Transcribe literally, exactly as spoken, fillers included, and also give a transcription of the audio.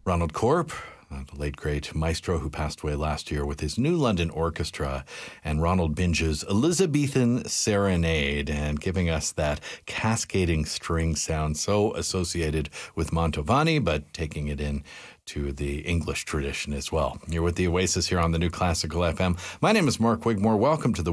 Ronald Corp, uh, the late great maestro who passed away last year with his New London Orchestra, and Ronald Binge's Elizabethan Serenade, and giving us that cascading string sound so associated with Mantovani, but taking it in to the English tradition as well. You're with the Oasis here on the New Classical F M. My name is Mark Wigmore. Welcome to the